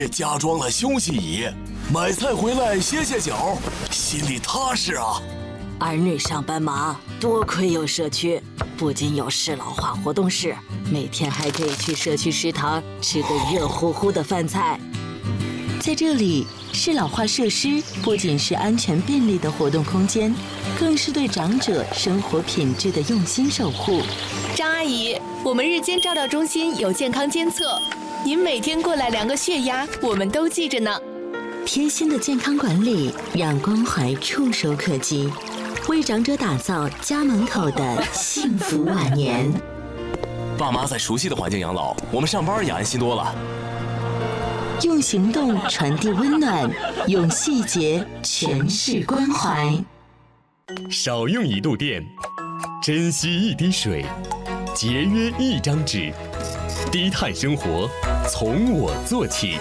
加装了休息椅，买菜回来歇歇脚，心里踏实啊。 儿女上班忙，多亏有社区，不仅有适老化活动室，每天还可以去社区食堂吃个热乎乎的饭菜。 在这里，适老化设施不仅是安全便利的活动空间，更是对长者生活品质的用心守护。 张阿姨，我们日间照料中心有健康监测，您每天过来量个血压，我们都记着呢。 贴心的健康管理，让关怀触手可及，为长者打造家门口的幸福晚年。 爸妈在熟悉的环境养老，我们上班也安心多了。 用行动传递温暖，用细节诠释关怀。 少用一度电，珍惜一滴水，节约一张纸，低碳生活从我做起。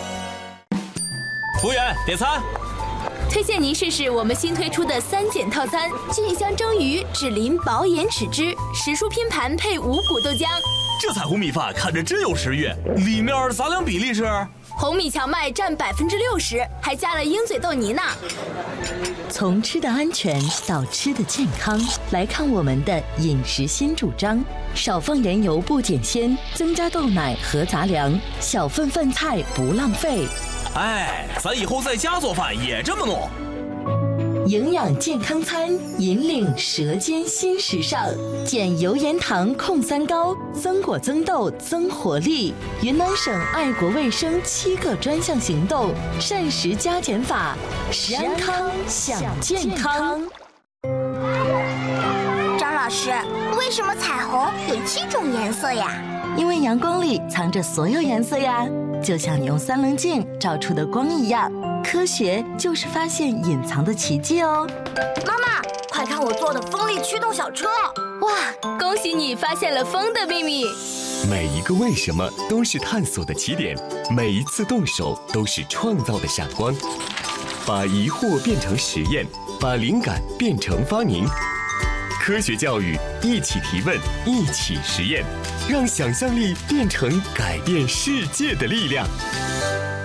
服务员，点餐。 推荐您试试我们新推出的3减套餐：菌香蒸鱼、脂淋薄盐豉汁、时蔬拼盘配五谷豆浆。 这彩虹米饭看着真有食欲，里面杂粮比例是？ 红米荞麦占60%，还加了鹰嘴豆泥呢。 从吃的安全到吃的健康，来看我们的饮食新主张：少放盐油不减鲜，增加豆奶和杂粮，小份饭菜不浪费。 哎，咱以后在家做饭也这么弄。 营养健康餐，引领舌尖新时尚，减油盐糖控3高，增果增豆增活力。云南省爱国卫生7个专项行动，膳食加减法，食安康享健康。 张老师，为什么彩虹有7种颜色呀？ 因为阳光里藏着所有颜色呀，就像你用3棱镜照出的光一样。科学就是发现隐藏的奇迹哦！ 妈妈，快看我做的风力驱动小车！ 哇，恭喜你发现了风的秘密！ 每一个为什么都是探索的起点，每一次动手都是创造的闪光。把疑惑变成实验，把灵感变成发明。科学教育，一起提问，一起实验，让想象力变成改变世界的力量。